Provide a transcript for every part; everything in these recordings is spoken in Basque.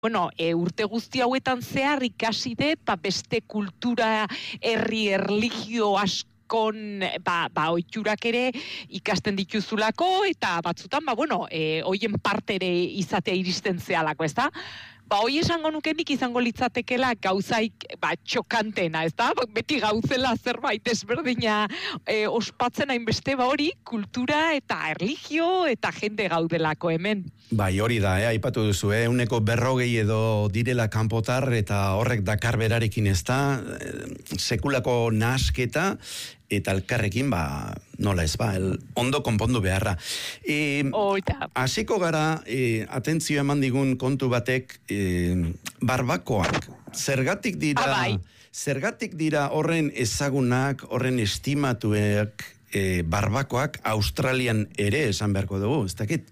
urte guzti hauetan zehar ikasi dut, beste kultura, herri, erlijio askon, oiturak ere ikasten dituzulako, eta batzutan, hoien parte ere izatea iristen zehalako, ez da? Hoi esango nukenik izango litzatekela gauzaik txokantena, ez da? Beti gauzela zerbait ezberdina ospatzen hainbeste hori, kultura eta erlijio eta jende gaudelako hemen. Bai, hori da, aipatu duzu, 140 edo direla kanpotar eta horrek dakar berarekin ez da, sekulako nahasketa, eta elkarrekin, nola ez, ondo konpondu beharra. Hasiko gara, atentzio eman digun kontu batek, barbakoak. Zergatik dira horren ezagunak, horren estimatuak, barbakoak Australian ere esan beharko dugu, ez dakit?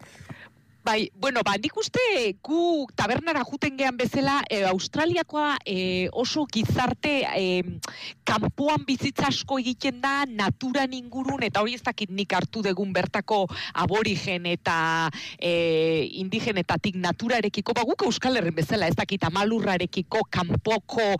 Nik uste gu tabernara juten gehan bezala, Australiakoa oso gizarte kanpoan bizitza asko egiten da, naturan ingurun, eta hori ez dakit nik hartu degun bertako aborigen eta indigenetatik naturarekiko, guk Euskal Herren bezala, ez dakit amalurrarekiko kanpoko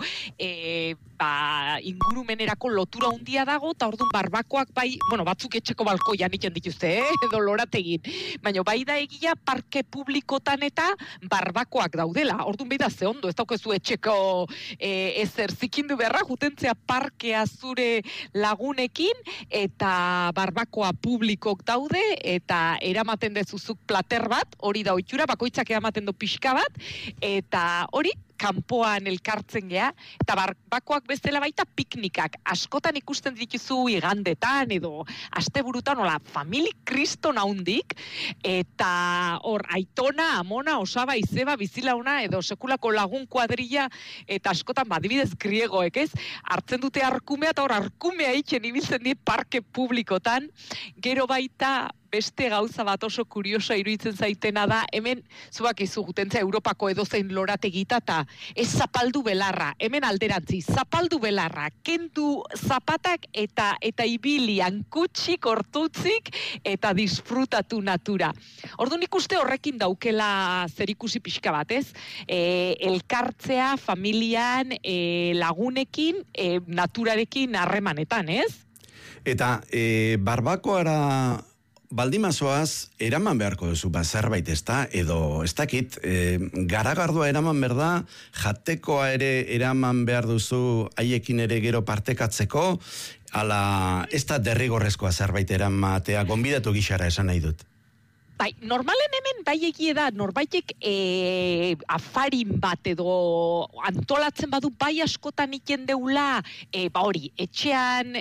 ingurumenerako lotura handia dago, eta orduan barbakoak batzuk etxeko balkoian egiten dituzte, edo lorategin, baina bai da egia parke publikotan eta barbakoak daudela. Orduan beida ze ondo, ez daukezu etxeko ezer zikindu beharra, jutentzea parkea zure lagunekin, eta barbakoa publikok daude, eta eramaten dezuzuk plater bat, hori da oitura, bakoitzak eramaten du pixka bat, eta hori, kanpoan elkartzen gea, eta barbakoak bestela baita piknikak. Askotan ikusten dituzu igandetan, edo asteburutan, famili kriston haundik, eta hor, aitona, amona, osaba, izeba, bizilauna, edo sekulako lagun kuadrilla, eta askotan, adibidez griegoek, ez? Hartzen dute arkumea, eta hor, arkumea itzen ibiltzen dit parke publikotan, gero baita, beste gauza bat oso kuriosoa iruditzen zaitena da, hemen, zuak izugutentzea Europako edozein lorategita, eta ez zapaldu belarra, hemen alderantzi, zapaldu belarra, kendu zapatak eta ibilian kutsik, hortutzik, eta disfrutatu natura. Orduan ikuste horrekin daukela zerikusi pixka bat, ez? Elkartzea, familian, lagunekin, naturarekin harremanetan, ez? Eta barbakoara baldimazoaz, eraman beharko duzu, zerbait ez da, edo ez dakit, garagardua eraman behar da, jatekoa ere eraman behar duzu, haiekin ere gero partekatzeko, ala ez da derrigorrezkoa zerbait eramatea, gonbidatu gixara esan nahi dut. Normalen hemen egie da, norbaitek afarin bat edo antolatzen badu askotan iken deula, hori, etxean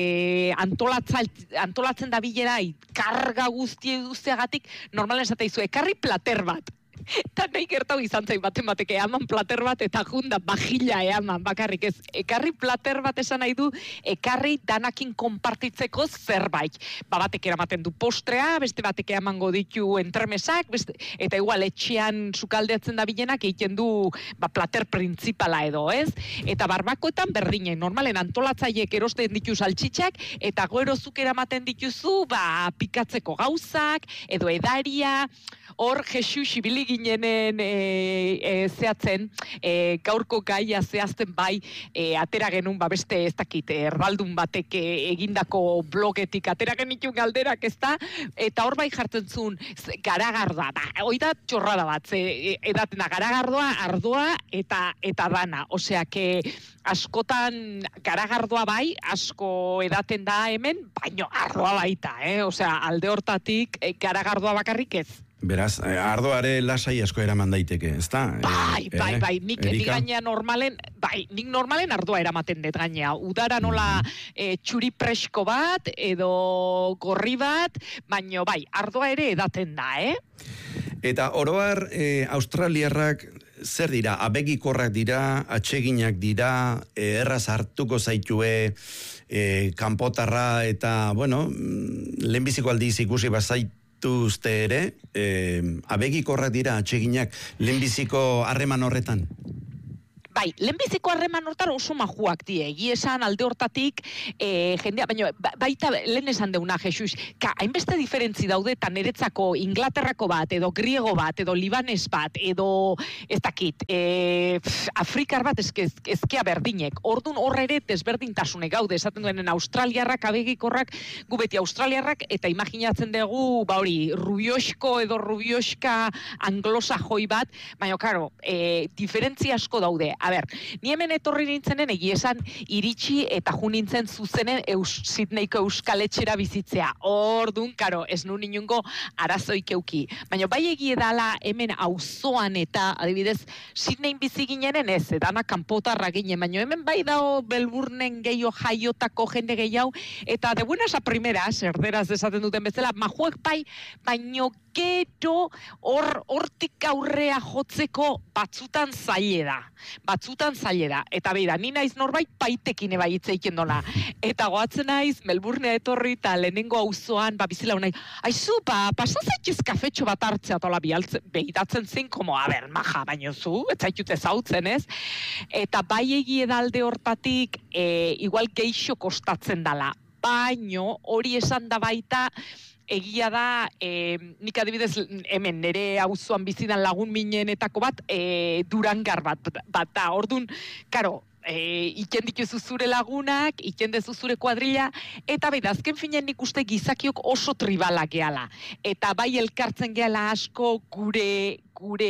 antolatzen da bilerai, karga guztie duzteagatik, normalen esate izu, ekarri plater bat. Eta nahi gertau izan zain batek eaman plater bat eta junda bajila eaman bakarrik ez. Ekarri plater bat esan nahi du, ekarri danakin konpartitzeko zerbait. Batek eramaten du postrea, beste batek eamango ditu entremesak, eta igual etxean sukaldeatzen da bilenak egiten du plater printzipala edo, ez? Eta barbakoetan berdinen, normalen antolatzaiek erosten ditu saltxitxak, eta gero zuk eramaten dituzu, pikatzeko gauzak, edo edaria, hor Jesus ibili ginenen zehatzen, gaurko gaia zehazten atera genuen, beste ez dakit, erdaldun batek egindako blogetik, atera genitun galderak ez da, eta hor jartzen zuen, garagardoa, hoi da txorrada bat, edaten da, garagardoa, ardoa eta dana, osea, askotan garagardoa asko edaten da hemen, baino ardoa baita, osea, alde hortatik garagardoa bakarrik ez. Beraz, ardoare lasai asko eraman daiteke, ez da? Nik gaina normalen, nik normalen ardoa eramaten dut gaina. Udara nola txuri presko bat, edo gorri bat, baino ardoa ere edaten da, Eta oroar, australiarrak zer dira? Abegikorrak dira, atseginak dira, erraz hartuko zaitue kanpotarra, eta, lehenbiziko aldiz ikusi bazait, uste ere, abegikorrak dira atseginak lehenbiziko harreman horretan? Bai, lehenbiziko harreman hortan oso majuak die, esan alde hortatik jendea, baina baita lehen esan deuna, Jesus, hainbeste diferentzi daude eta niretzako Inglaterrako bat, edo griego bat, edo libanes bat, edo ez dakit, afrikar bat ezkia berdinek. Ordun horre ere desberdintasunek gaude, esaten duenen australiarrak, abegikorrak, gu beti australiarrak, eta imaginatzen dugu, rubiosko edo rubioska anglosajoi bat, baina, karo, diferentzi asko daude. A ber, ni hemen etorri nintzenen egia esan iritsi eta ju nintzen zuzenen Sydneyko euskaletxera bizitzea. Ordun, karo, ez nun inungo arazoik euki. Baina bai egie dala hemen auzoan eta, adibidez, Sydneyn bizi ginenen ez, edana kanpotarra ginen, baina hemen bai dao Melbournen gehiago jaiotako jende gehiago, eta de buenas a primeras, erderaz esaten duten bezala, majuek bai, baino gero hortik aurrea jotzeko batzutan zaila da. Eta beida, ni naiz norbait paitekin eba hitzeiten dola. Eta goatzen naiz, Melbournea etorri eta lehenengo auzoan, bizila honai, aizu, pasazaitez kafetxo bat hartzea tola behidatzen zen, como, maja, baino zu, etzaitut ezautzen ez. Eta bai egie dalde hortatik, igual geixo kostatzen dala. Baino, hori esan da baita, egia da, nik adibidez hemen nire auzoan bizidan lagun minenetako bat, durangar bat da. Ordun, karo, iken dituzu zure lagunak, iken dezu zure kuadrilla, eta bai, azken finean nik uste gizakiok oso tribalak gehala. Eta bai elkartzen gehala asko gure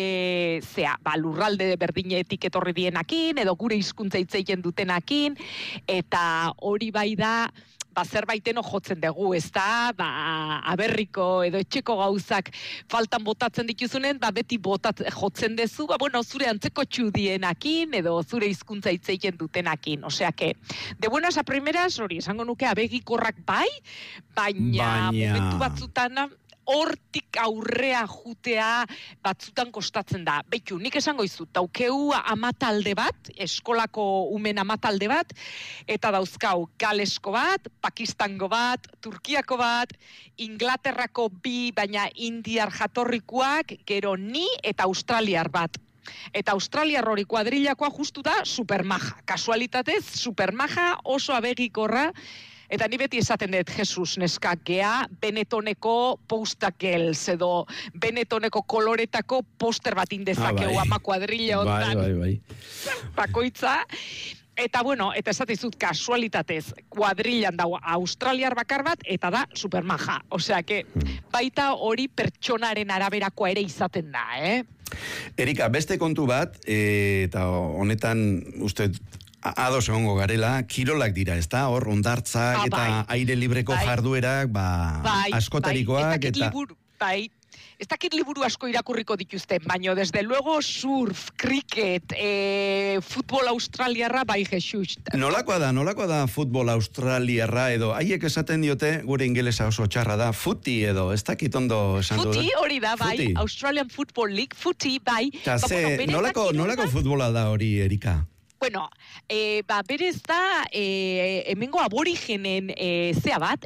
lurralde berdinetik etorri dienakin, edo gure hizkuntza hitzeiten dutenakin, eta hori bai da, zerbaiteno jotzen dugu, ez da, aberriko edo etxeko gauzak faltan botatzen dituzunen, beti jotzen dezu, zure antzeko txudienakin, edo zure hizkuntza hitzeiten dutenakin. Osea que, de buenas a primeras, hori, esango nuke, abegikorrak bai, baina momentu batzutan, hortik aurrea jutea batzutan kostatzen da. Beitu, nik esango izut, daukeu amatalde bat, eskolako umen amatalde bat, eta dauzkau galesko bat, pakistango bat, turkiako bat, Inglaterrako bi, baina indiar jatorrikuak, gero ni eta australiar bat. Eta australiar hori kuadrillakoa justu da supermaja. Kasualitatez, supermaja, oso abegikorra. Eta ni beti esaten dut, Jesus, neska, gea Benetoneko postakels, edo Benetoneko koloretako poster bat indezakeu ama kuadrilla ondan. Bai. Bakoitza. Eta eta esatizut kasualitatez, kuadrillan dago australiar bakar bat, eta da supermaja. Osea, que baita hori pertsonaren araberakoa ere izaten da, Erika, beste kontu bat, eta honetan, uste, ados egongo garela, kirolak dira, ez da? Hor, ondartzak eta aire libreko jarduerak, askotarikoak, eta... Ez dakit liburu asko irakurriko dituzten, baina desde luego surf, cricket, futbol australiarra, bai, Jesus. Nolakoa da futbol australiarra edo, haiek esaten diote, gure ingelesa oso txarra da, footy edo, ez dakit ondo esan du. Footy, hori da, bai, Australian Football League, footy, bai. Nolako futbola da hori, Erika? Bueno, berez da, hemengo aborigenen zea bat,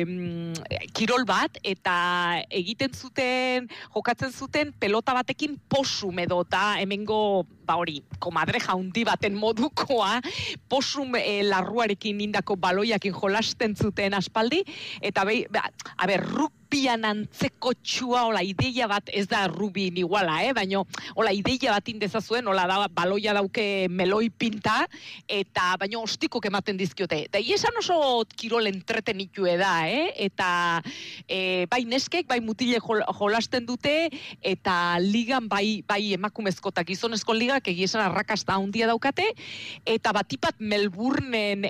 kirol bat, eta egiten zuten, jokatzen zuten pelota batekin posum edo, eta hemengo, komadre jaundi baten modukoa, posum larruarekin indako baloiakin jolasten zuten aspaldi, eta rugbian antzeko txua, hola, ideia bat, ez da rugbin iguala, baina, hola, ideia bat indezazuen, hola, da, baloia dauke meloi pinta, eta, baina, ostiko ematen dizkiote. Da, iesan oso kirol entretenitue da, eta, bai neskek, bai mutile jolasten dute, eta ligan, bai emakumezko eta gizonezko ligak, egiesan arrakasta handia daukate, eta batipat Melbournen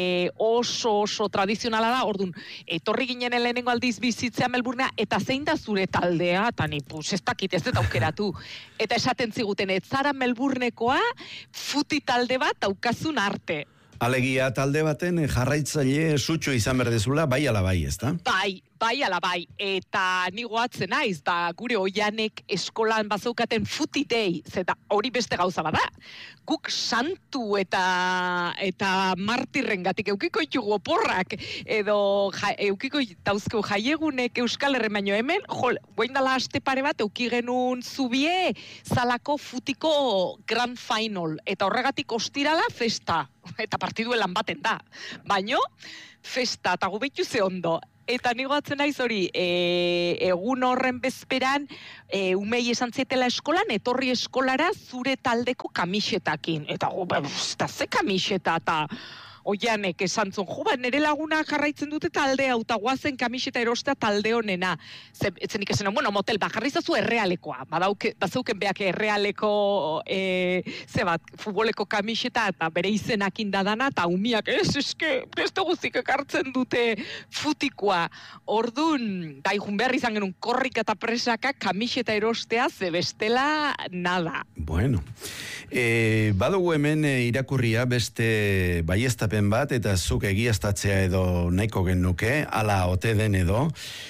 oso tradizionala da, orduan, etorri ginen lehenengo aldiz bizitzea Melbournea, eta zein da zure taldea, eta ni, ez dakit, ez dut aukeratu, eta esaten ziguten, ez zara Melbournekoa, futi talde bat daukazun arte. Alegia talde baten jarraitzaile sutxo izan berdezula, bai ala bai, ez da? Bai, ala bai, eta ni goatzen naiz, gure oianek eskolan bazaukaten Footy Day, zeta hori beste gauza bada. Guk santu eta martirrengatik eukiko ditugu oporrak, edo eukiko dauzkeu jaiegunek Euskal Herri, baino hemen, goain dala aste pare bat, euki genuen zubie zalako futiko Grand Final, eta horregatik ostirala festa, eta partiduelan baten da. Baino, festa, eta gubeitu ze ondo. Eta nigo atzen naiz hori, egun horren bezperan, umei esan zetela eskolan, etorri eskolara zure taldeko kamisetakin. Eta ze kamiseta, eta oianek esan zuen, nire laguna jarraitzen dute talde hau, eta guazen kamiseta erostea talde honena. Etzenik esan, motel, jarrizazu errealekoa. Bazauken beak errealeko, futboleko kamiseta, eta bere izenakin dadana, eta umiak, beste guzik ekartzen dute futikoa. Ordun, daihun behar izan genuen korrik eta presaka kamiseta erostea, ze bestela nada. Bueno, badugu hemen irakurria beste baiestapen bat, eta zuk egiaztatzea edo nahiko genuke, ala ote den edo,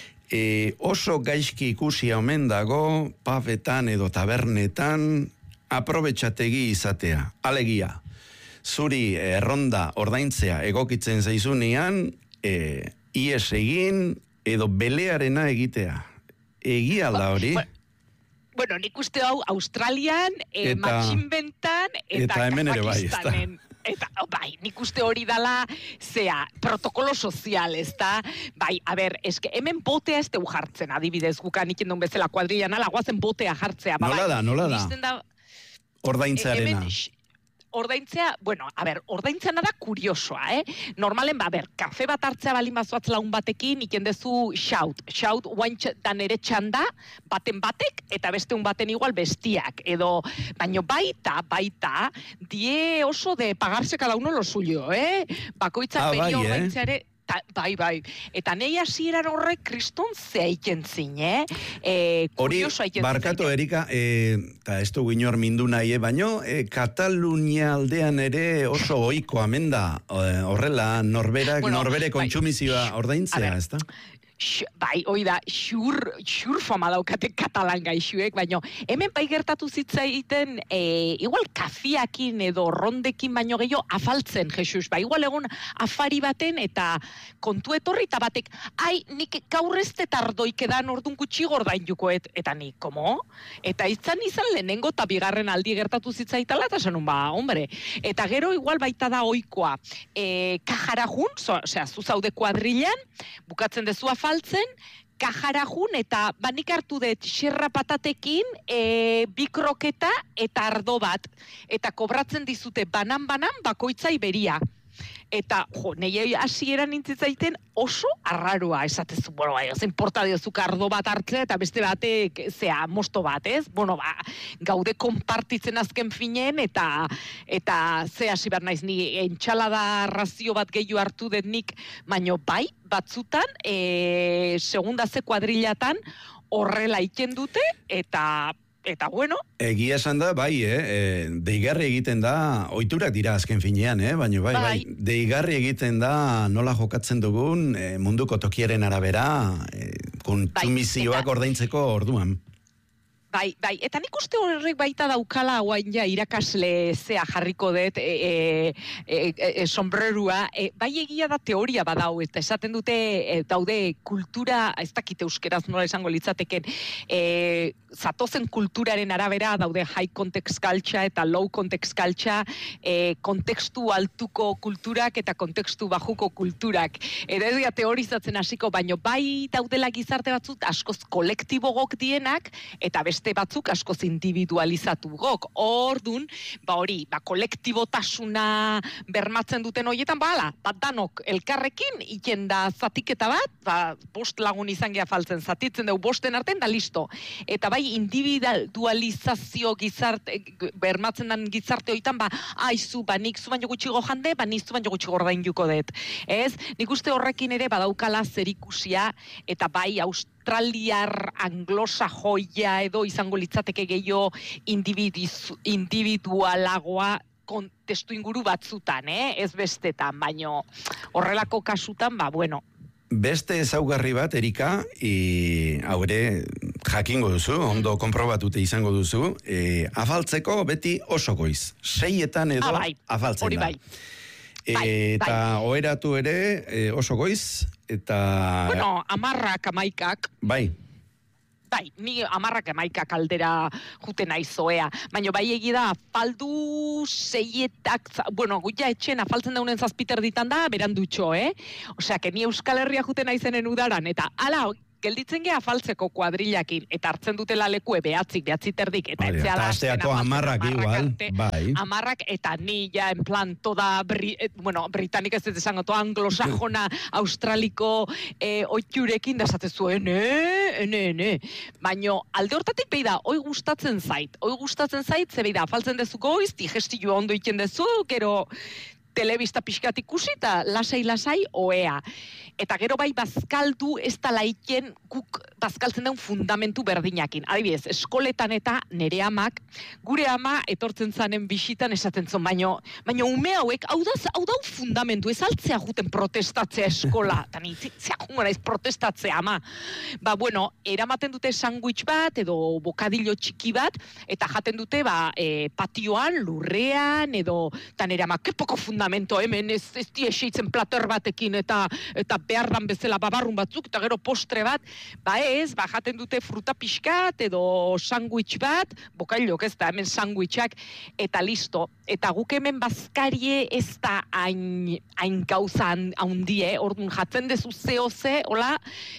oso gaizki ikusia omen dago, pafetan edo tabernetan, aprobetxategi izatea. Alegia, zuri erronda ordaintzea egokitzen zaizunean, ies egin edo belearena egitea. Egia da hori? Bueno, nik uste hau Australian, Matxinbentan, eta hemen ere bai, Kazakistanen. Eta, bai, nik uste hori dala, protokolo sozial, ez da? Bai, eske, hemen botea ez teu jartzen, adibidez, gukan ikendun bezala kuadrilan, ala, guazen botea jartzea. Nola da? Ordaintzearena. Ordaintzea, ordaintzea nada kuriosoa, Normalen, kafe bat hartzea balin bazuatz laun batekin, ikendezu shout, guain dan ere txanda, baten batek, eta beste un baten igual bestiak, edo, baino baita, die oso de pagarse cada uno lo suyo, Bakoitzak beri ordaintzeare, bai. Eta nei hasieran horrek kriston zeiken zin, Hori, barkatu, Erika, eta ez dugu inor mindu nahi, baino, Katalunia aldean ere oso oiko amenda, horrela, norbere kontsumizioa ordaintzea, ez da? Bai, hoi da, xur fama daukate katalan gaixuek, baina hemen bai gertatu zitzaiten, igual kafiakin edo rondekin baino gehiago afaltzen, Jesus, igual egon afari baten eta kontu etorri eta batek, nik gaur ez tetardoik edan ordun gutxi gordain jukoet, eta nik, komo? Eta izan lehenengo eta bigarren aldi gertatu zitzaitala, eta zenun, hombre, eta gero igual baita da oikoa, kajarajun, zuzaude kuadrilan, bukatzen dezu afaltzen, kajarajun eta banik hartu dut xerra patatekin, bi kroketa eta ardo bat. Eta kobratzen dizute banan bakoitzai beria. Eta, nahi hasieran nintzitzaiten oso arraroa esatezu. Zein porta diozuk ardo bat hartzea eta beste batek, mosto bat, ez? Gaude konpartitzen azken finen eta hasi behar naiz ni entxalada razio bat gehiago hartu dut nik, baino bai, batzutan, segunda ze kuadrilatan horrela iken dute eta bueno. Egia esan da, bai, deigarri egiten da, ohiturak dira azken finean, baina bai, deigarri egiten da nola jokatzen dugun munduko tokiaren arabera, kontsumizioak ordaintzeko orduan. Bai, eta nik uste horrek baita daukala guain ja irakasle zea jarriko dut sombrerua, bai egia da teoria badau, eta esaten dute daude kultura, ez dakite euskeraz nola esango litzateken, zatozen kulturaren arabera daude high context culture eta low context culture, kontekstu altuko kulturak eta kontekstu bajuko kulturak. Eta ez dira teorizatzen hasiko, baino bai daudela gizarte batzuk askoz kolektibogok dienak, eta beste batzuk askoz individualizatu gok. Ordun, kolektibotasuna bermatzen duten horietan, bat danok elkarrekin, iken da zatiketa bat, 5 lagun izan gea faltzen, zatitzen dugu 5 artean da listo. Eta bai individualizazio gizarte, bermatzen den gizarte horietan, nik zu baino gutxi gojande, nik zu baino gutxi gordain juko dut. Ez? Nik uste horrekin ere badaukala zerikusia, eta bai australiar anglosa joia edo izango litzateke gehiago individualagoa testu inguru batzutan, ez bestetan, baino horrelako kasutan, bueno, Beste ezaugarri bat, Erika, haure jakingo duzu, ondo konprobatute izango duzu, afaltzeko beti oso goiz. 6etan edo afaltzen da. Eta oheratu ere oso goiz, eta... Bueno, 10, 11. Bai, ni 10, 11 aldera juten aizoea. Baina bai egida afaldu 6etak, bueno, guia etxen afaltzen daunen 7 ditan da, berandutxo, Osea, que ni Euskal Herria juten aizenen udaran, eta ala, gelditzen gea afaltzeko kuadrilakin, eta hartzen dutela lekue 9, 9:30, eta etzeala... Eta 10 igual, bai. 10, eta ni ja, en plan, toda, britanik ez esango, toda anglosajona, australiko oitxurekin, da esatezu, ene. Baina, alde hortatik behi da, hoi gustatzen zait, ze behi da, afaltzen dezu goiz, digestioa ondo iten dezu, gero... telebista pixkat ikusi eta lasai oea. Eta gero bai bazkaldu ez da laiken guk bazkaltzen daun fundamentu berdinakin. Adibidez, eskoletan eta nere amak, gure ama etortzen zanen bisitan esaten zon, baino ume hauek, hau da fundamentu, ez altzea juten protestatzea eskola, eta nitzea jungo naiz protestatzea ama. Eramaten dute sandwich bat, edo bokadillo txiki bat, eta jaten dute patioan, lurrean, edo, eta nere amak, kepoko fundamento, hemen ez die eseitzen plater batekin, eta behar dan bezala babarrun batzuk, eta gero postre bat, jaten dute fruta pixkat, edo sandwich bat, bokailok ez da, hemen sandwichak, eta listo. Eta guk hemen bazkarie ez da hain gauza handie, orduan jatzen dezu ze, hola,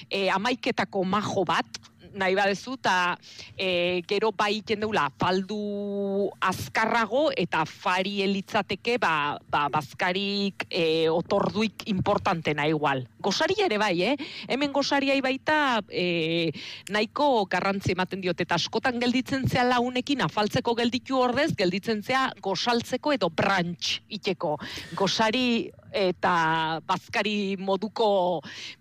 11 majo bat, nahi badezu, eta gero bai iten deula faldu azkarrago eta fari elitzateke bazkarik otorduik importantena igual. Gosaria ere bai, hemen gosariai baita nahiko garrantzi ematen diote, eta askotan gelditzen zea launekin afaltzeko gelditu ordez, gelditzen zea gosaltzeko edo brunch iteko. Gosari eta bazkari moduko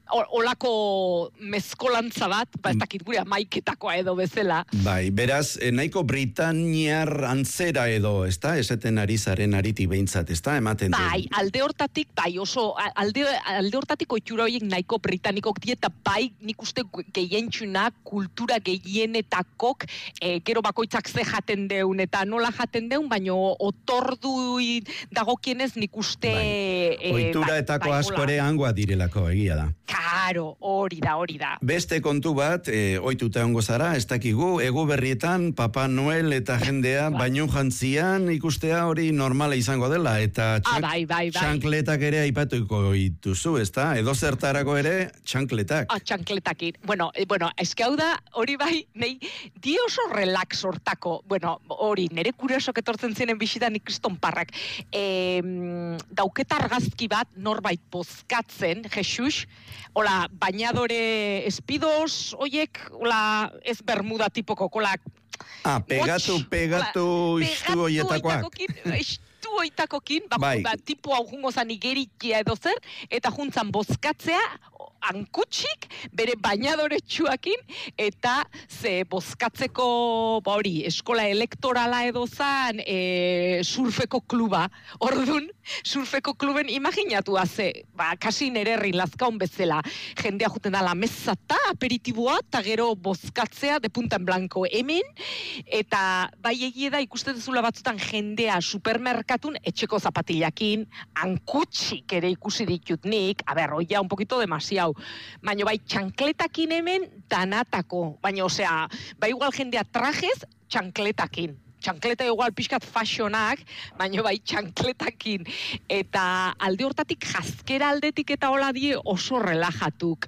olako mezkolantza bat, ez dakit gure amaiketakoa edo bezala. Bai, beraz, nahiko Britaniar antzera edo, ez da? Eseten ari zaren aritik behintzat, ez da? Ematen den. Bai, alde hortatik, oso, alde hortatik oitxura horiek nahiko britanikok dieta, bai, nik uste gehientxuna, kultura gehienetakok, gero bakoitzak ze jaten deun, eta nola jaten deun, baino otordu dagokienez nik uste... Oituratako asko ere hangoa direlako, egia da. Karo, hori da. Beste kontu bat, ohituta ongo zara, ez dakigu, egu berrietan, Papa Noel eta jendea, baino jantzian ikustea hori normala izango dela, eta txankletak ere aipatuko dituzu, ez da? Edo zertarako ere, txankletak. Txankletakin. Bueno, eske hau da, hori bai, nahi, di oso relax hortako, hori, nire kuriosok etortzen ziren bisitan ikriston parrak, dauketa argazki bat, norbait bozkatzen, Jesus, hola, bañadore espidos, oiek, hola, ez bermuda tipoko, hola... Pegatu istu oietakoak. Istu oitakokin, tipo hau jungo zan igerikia edo zer, eta juntzan bozkatzea, ankutsik, bere bañadore txuakin, eta ze bozkatzeko, hori, eskola elektorala edo zan, surfeko kluba. Ordun, surfeko kluben imaginatu haze, kasi nererri lazkaun bezala, jendea juten dala mesata, aperitiboa, eta gero bozkatzea de punta en blanco hemen, eta bai egie da ikusten dezula batzutan jendea supermerkatun etxeko zapatillakin, ankutsik ere ikusi ditut nik, oia un poquito demasiau, baina bai txankletakin hemen danatako, baina osea, bai igual jendea trajez txankletakin. Txankleta igual pixkat fashionak, baina bai txankletakin. Eta alde hortatik jazkera aldetik eta hola die oso relajatuk.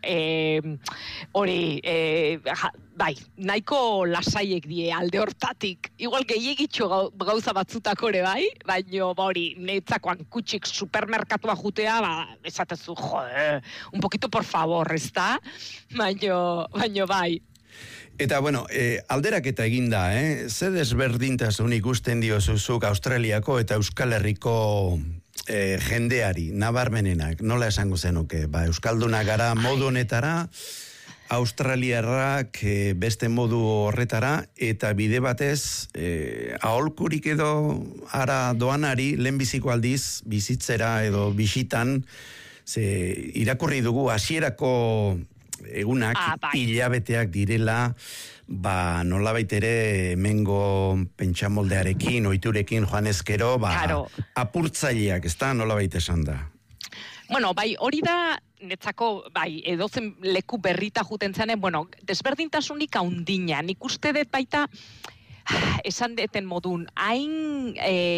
Bai, nahiko lasaiek die alde hortatik. Igual gehiagitxo gauza batzutako ere bai, baina hori netzakoan kutsik supermerkatua jutea, esatezu, un poquito por favor, ez da? Baina bai. Eta, alderaketa eginda, ze desberdintasun ikusten diozuzuk Australiako eta Euskal Herriko jendeari, nabarmenenak, nola esango zenuke? Euskalduna gara modu honetara, Australiarrak beste modu horretara, eta bide batez, aholkurik edo ara doanari, lehenbiziko aldiz, bizitzera edo bisitan, irakurri dugu hasierako egunak, hilabeteak direla, nolabait ere hemengo pentsamoldearekin, ohiturekin joan ezkero, apurtzaileak, ez da nolabait esan da? Bueno, hori da, netzako, edozen leku berrita juten zanen, desberdintasunik haundina. Nik uste dut baita, esan deten modun, hain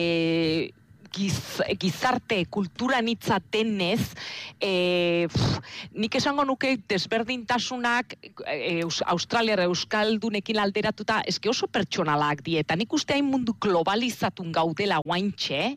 gizarte kultura nitza denez, nik esango nuke desberdintasunak Australiara euskaldunekin alderatuta eske oso pertsonalak dieta. Nik uste hain mundu globalizatun gaudela guaintxe,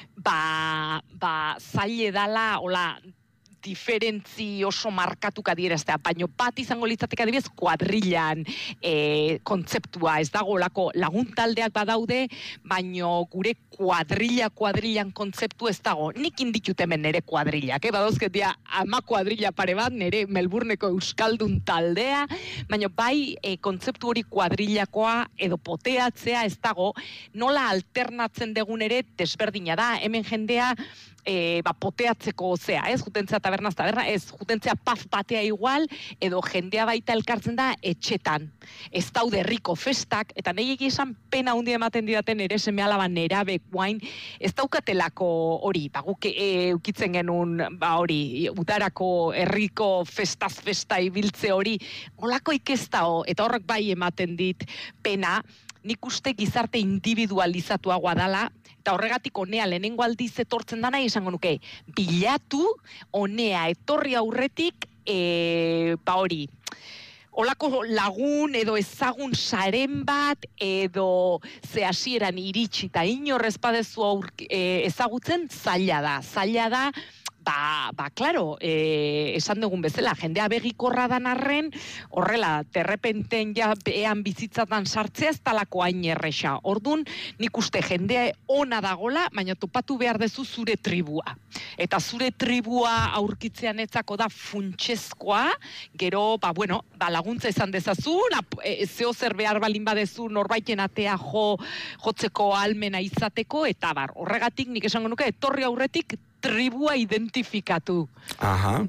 zaile dala, hola, diferentzi oso markatuka adieraztea, baino bat izango litzateke adibidez kuadrillan kontzeptua, ez dago laguntaldeak badaude, baino gure kuadrillan kontzeptu ez dago. Nik inditut hemen nere kuadrillak, badauzketia ama kuadrilla pare bat, nere Melbourneko euskaldun taldea, baino kontzeptu hori kuadrillakoa edo poteatzea ez dago, nola alternatzen degun ere desberdina da, hemen jendea poteatzeko zea, ez? Jutentzea tabernaz taberna, ez, jutentzea paf batea igual, edo jendea baita elkartzen da etxetan. Ez daude herriko festak, eta nahi esan pena hundi ematen didaten ere seme alaba nerabe guain, ez daukatelako hori, guk ukitzen genuen, hori, udarako herriko festaz festa ibiltze hori, olako ikestao, eta horrek bai ematen dit pena, nik uste gizarte individualizatuagoa dala, eta horregatik honea lehenengo aldiz etortzen dana izango nuke, bilatu honea etorri aurretik, hori, olako lagun edo ezagun saren bat, edo ze hasieran iritsi eta inorrez badezu ezagutzen zaila da, claro, esan dugun bezala, jendea begikorra dan arren, horrela, terrepenten ja ean bizitzatan sartzea ez talako hain erresa. Ordun, nik uste jendea ona dagola, baina topatu behar dezu zure tribua. Eta zure tribua aurkitzean etzako da funtsezkoa, gero, laguntza izan dezazu, zeo zer behar balin badezu norbaiten atea jotzeko almena izateko, eta horregatik nik esango nuke, etorri aurretik tribua identifikatu. Aha.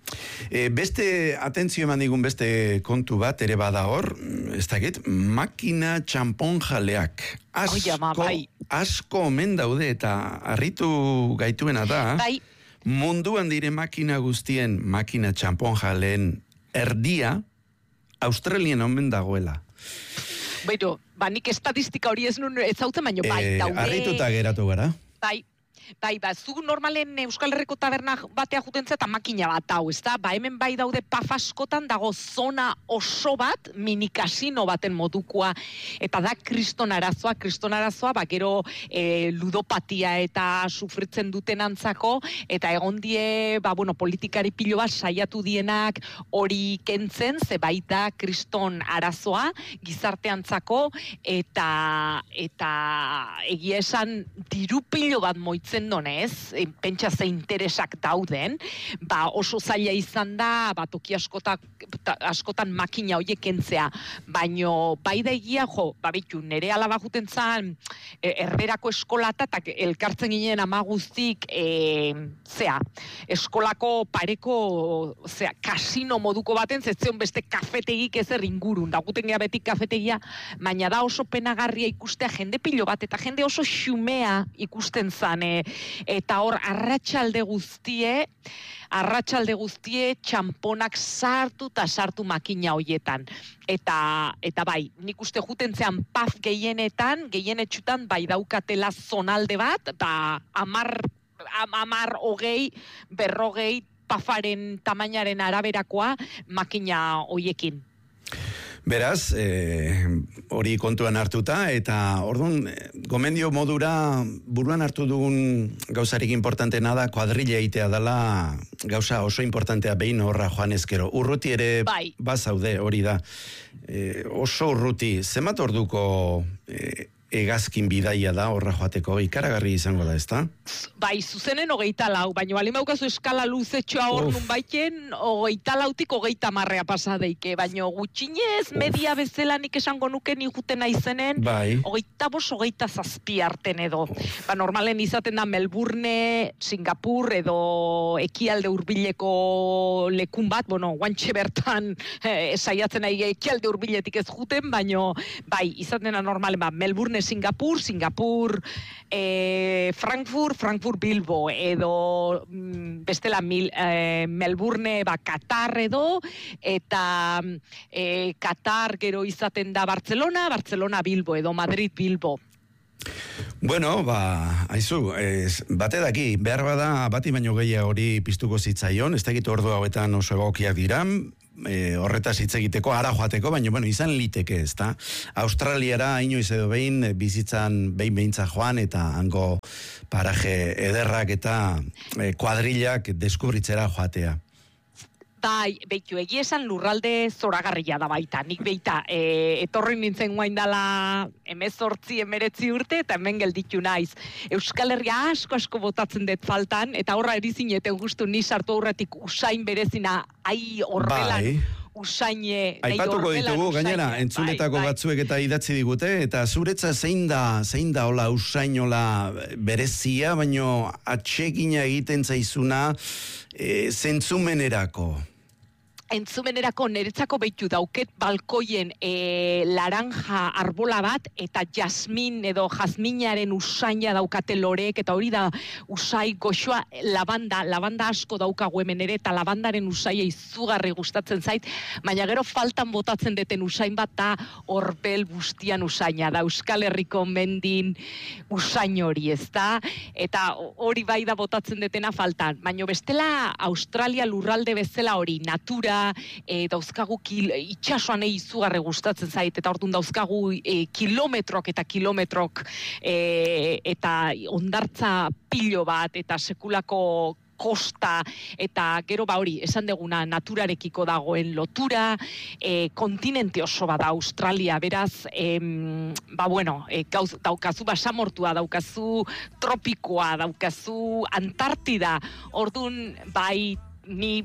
Beste, atentzio eman digun beste kontu bat, ere bada hor, ez dakit, makina txampon jaleak. Asko omen daude eta harritu gaituena da, munduan dire makina guztien, makina txampon jaleen erdia, Australian omen dagoela. Nik estatistika hori ez zautzen, baino daude. Harrituta geratu gara. Zu normalen Euskal Herriko taberna batea jutentzea eta makina bat hau, ez da? Hemen daude paf askotan dago zona oso bat, mini kasino baten modukoa, eta da kriston arazoa, gero ludopatia eta sufritzen duten antzako, eta egon die, politikari pilo bat saiatu dienak hori kentzen, ze baita kriston arazoa, gizarte antzako, eta egia esan diru pilo bat moitzen donez, pentsa ze interesak dauden, oso zaila izan da, toki askotan makina hoiek kentzea, baino bai da egia, bitu, nere alaba juten zan, herberako eskolata, eta elkartzen ginen ama guztik, eskolako pareko, kasino moduko baten, zetzen beste kafetegik ezer ingurun, da guten gea betik kafetegia, baina da oso penagarria ikustea jende pilo bat, eta jende oso xumea ikusten zan, eta hor arratsalde guztie txamponak sartu makina hoietan. Eta bai, nik uste jutentzean paf gehienetxutan daukatela zonalde bat, 10, 20, 40 pafaren tamainaren araberakoa makina hoiekin. Beraz, hori kontuan hartuta, eta orduan, gomendio modura buruan hartu dugun gauzarik importantena da, kuadrilla egitea dela gauza oso importantea behin horra joan ezkero. Urruti ere bazaude, hori da. Oso urruti, zenbat orduko hegazkin bidaia da horra joateko, ikaragarri izango da, ezta? Bai, zuzenen 24, baina bali maukazu eskala luzetxoa hor nun baiten, 24tik 30 pasadeike, baina gutxinez media bezala nik esango nuke ni juten aizenen, bai. 25, 27 arten edo. Ba, normalen izaten da Melbourne, Singapur edo ekialde hurbileko lekun bat, bueno, guantxe bertan saiatzen nahi ekialde hurbiletik ez juten, baina bai, izaten da normalen, ba, Melbourne, Singapur, Frankfurt, Bilbo, edo bestela Melbourne, Qatar edo, eta Qatar gero izaten da Barcelona, Bilbo, edo Madrid, Bilbo. Bueno, aizu, bate daki, behar bada bati baino gehiago hori piztuko zitzaion, ez dakit ordu hauetan oso egokiak dira, horretaz hitz egiteko, ara joateko, baina bueno, izan liteke, ezta? Australiara inoiz edo behin bizitzan behin-behintza joan eta hango paraje ederrak eta kuadrillak deskubritzera joatea. Bai, beitu, egia esan lurralde zoragarria da baita. Nik beita, etorri nintzen guain dala 18-19 urte, eta hemen gelditu naiz. Euskal Herria asko botatzen dut faltan, eta horra erizineten justu ni sartu aurretik usain berezina, horrelan. Bai. Usaine, aipatuko ditugu, gainera, entzuletako batzuek eta idatzi digute, eta zuretza zein da hola usain hola berezia, baino atsegina egiten zaizuna zentzumenerako. Entzumenerako niretzako behitu dauket balkoien laranja arbola bat eta jasmin edo jazminaren usaina daukate loreek eta hori da usai goxoa lavanda asko daukagu hemen ere eta lavandaren usaia izugarri gustatzen zait, baina gero faltan botatzen deten usain bat da horbel bustian usaina da Euskal Herriko mendin usain hori, ezta? Eta hori bai da botatzen detena faltan, baina bestela Australia lurralde bezala hori natura dauzkagu itxasuan izugarri gustatzen zait, eta orduan dauzkagu kilometrok eta ondartza pilo bat, eta sekulako kosta, eta gero hori, esan deguna naturarekiko dagoen lotura, kontinente oso bada Australia, beraz, daukazu basamortua, daukazu tropikoa, daukazu Antartida, orduan, bai, ni,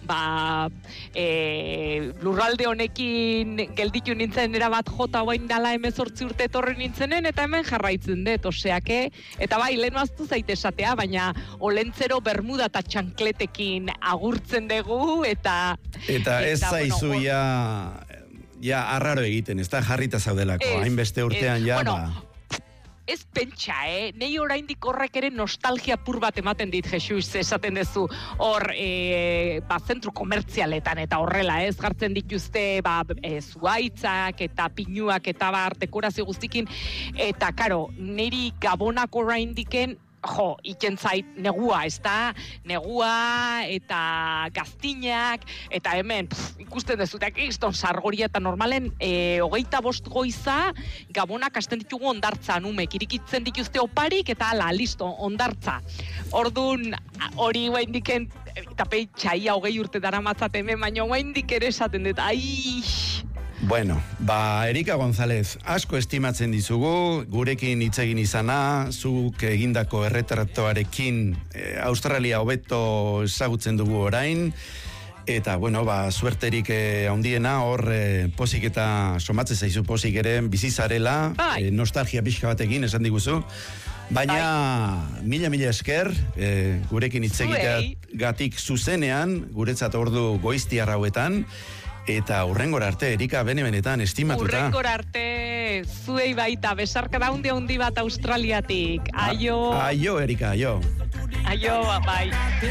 lurralde honekin gelditu nintzen erabat jota guain dala 18 urte etorri nintzenen, eta hemen jarraitzen dut, oseake, eta bai, lehen maztu zaite esatea, baina olentzero bermuda eta txankletekin agurtzen dugu, eta ez zaizu ja arraro egiten, ez da jarrita zaudelako, hainbeste urtean Ez pentsa, nei oraindik horrek ere nostalgia pur bat ematen dit, Jesus, esaten dezu, hor, zentru komertzialetan eta horrela, jartzen dituzte, zuaitzak eta pinuak eta dekorazio guztikin, eta, karo, niri Gabonak oraindiken, iken zait negua, ez da? Negua eta gaztinak, eta hemen, ikusten dezuteak izton sargoria eta normalen 25 goiza, Gabonak hasten ditugu ondartza, numek, irikitzen dituzte oparik, eta ala, listo, ondartza. Orduan, hori guaindiken, eta peitxaia 20 urte dara matzat hemen, baina guaindik ere esaten dut, Bueno, Erika González, asko estimatzen dizugu, gurekin hitz egin izana, zuk egindako erretratoarekin Australia hobeto ezagutzen dugu orain, eta, suerterik handiena, hor posik eta somatzen zaizu posik ere bizizarela, nostalgia pixka batekin, esan diguzu, baina mila esker, gurekin hitz egiteagatik zuzenean, guretzat ordu goiztiar hauetan, eta hurrengora arte, Erika, benetan estimatuta. Hurrengora arte, zuei baita, besarka da handi bat Australiatik. Aio. Aio, Erika, aio. Aio, bai.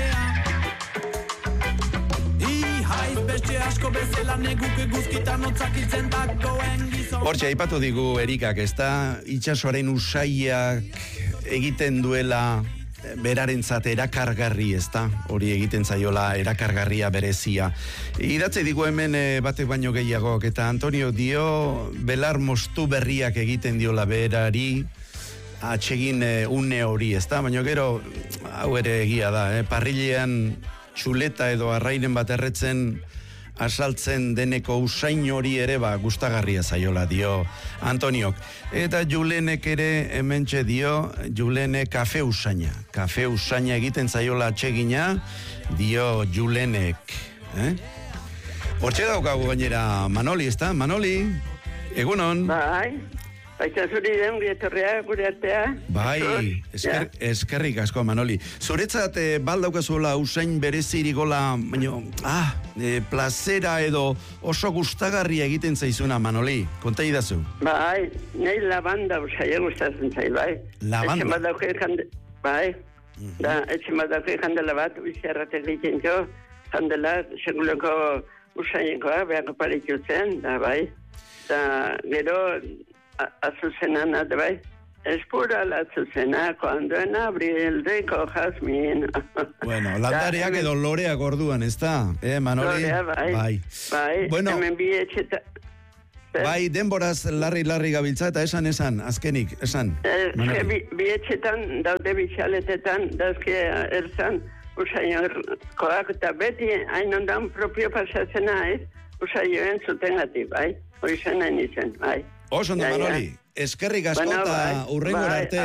Hortxe, aipatu digu Erikak, ez da, itxasoaren usaiak egiten duela berarentzat erakargarri, ez da, hori egiten zaiola erakargarria berezia. Idatze digu hemen batek baino gehiagok, eta Antonio dio, belar mostu berriak egiten diola berari, atsegin une hori, ez da, baina gero, hau ere egia da, parrilean txuleta edo arrairen bat erretzen, asaltzen deneko usain hori ere gustagarria zaiola dio Antoniok. Eta Julenek ere hementxe dio, Julene kafe usaina egiten zaiola atsegina, dio Julenek. Hortxe daukagu gainera Manoli, ezta? Manoli, egunon? Bai, baita zuri den etorrea gure artea. Bai, eskerrik asko Manoli. Zuretzat baldaukazuela usain berezirigola, baino, plazera edo oso gustagarria egiten zaizuna Manoli, konta idazu. Bai, nahi labanda usaia gustatzen zai, bai. Labanda? Etxe badauke bai, da, etxe badauke jandela bat, bizarratek egiten jo, jandela, seguleko usainikoa, behar parik jutzen, da, bai. Da, gero, azuzena nada, bai. Espura la azuzena, cuando en abril rico jazmín. Bueno, landareak edo loreak orduan, ez da? Manoli? Lorea, bai. Bai, bueno, hemen bi etxeta. Bai, denboraz larri gabiltza, eta esan, azkenik, esan. Bi etxetan, daude bitxaletetan, dazke erzan, usainokoak, eta beti, hain ondan propio pasatzena, usainoen zutengatik, bai. Hoizan hain izen, bai. Oso ondo, Manoli, eskerrik asko eta urrengor arte.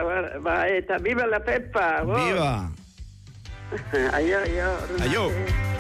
Bai, eta viva la Pepa, Viva. Aio. Aio.